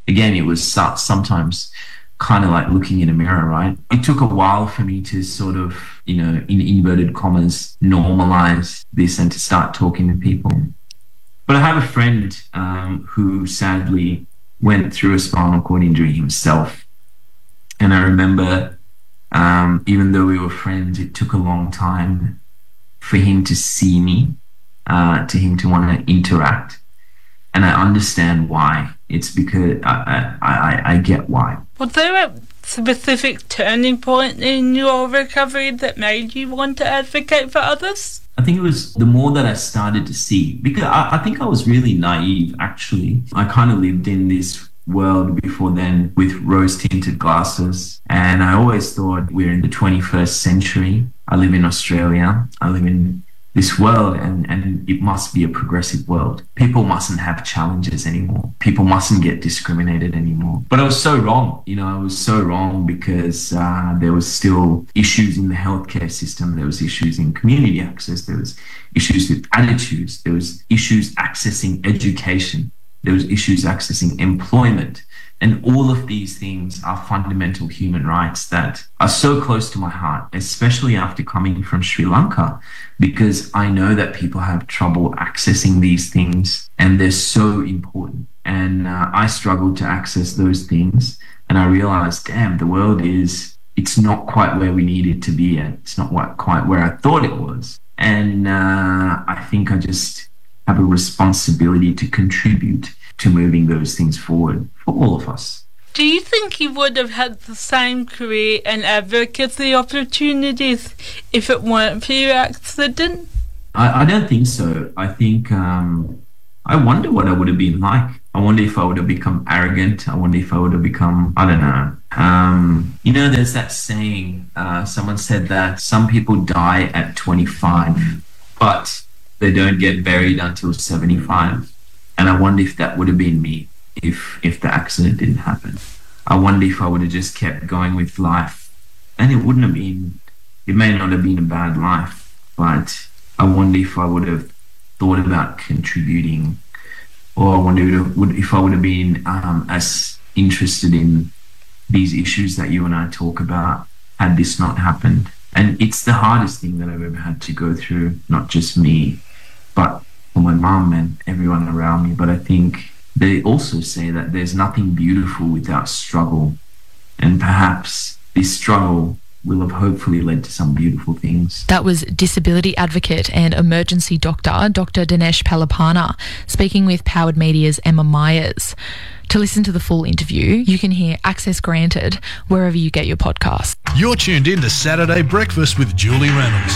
again, it was sometimes kind of like looking in a mirror, right? It took a while for me to sort of, in inverted commas, normalize this and to start talking to people. But I have a friend who sadly went through a spinal cord injury himself. And I remember, even though we were friends, it took a long time for him to see me, to him to want to interact. And I understand why. It's because I get why. Was there a specific turning point in your recovery that made you want to advocate for others? I think it was the more that I started to see, because I think I was really naive, actually. I kind of lived in this world before then with rose-tinted glasses. And I always thought we're in the 21st century. I live in Australia. I live in this world, and it must be a progressive world. People mustn't have challenges anymore. People mustn't get discriminated anymore. But I was so wrong. I was so wrong because there was still issues in the healthcare system. There was issues in community access. There was issues with attitudes. There was issues accessing education. There was issues accessing employment. And all of these things are fundamental human rights that are so close to my heart, especially after coming from Sri Lanka, because I know that people have trouble accessing these things and they're so important. And I struggled to access those things. And I realized, damn, the world it's not quite where we need it to be at. It's not quite where I thought it was. And I think I just have a responsibility to contribute to moving those things forward for all of us. Do you think you would have had the same career and advocacy opportunities if it weren't for your accident? I don't think so. I think I wonder what I would have been like. I wonder if I would have become arrogant. I wonder if I would have become, I don't know. There's that saying, someone said that some people die at 25, but they don't get buried until 75. And I wonder if that would have been me if the accident didn't happen. I wonder if I would have just kept going with life. And it may not have been a bad life, but I wonder if I would have thought about contributing, or I wonder if I would have been as interested in these issues that you and I talk about had this not happened. And it's the hardest thing that I've ever had to go through, not just me, but for my mum and everyone around me. But I think they also say that there's nothing beautiful without struggle. And perhaps this struggle will have hopefully led to some beautiful things. That was disability advocate and emergency doctor, Dr. Dinesh Palapana, speaking with Powered Media's Emma Myers. To listen to the full interview, you can hear Access Granted wherever you get your podcasts. You're tuned in to Saturday Breakfast with Julie Reynolds.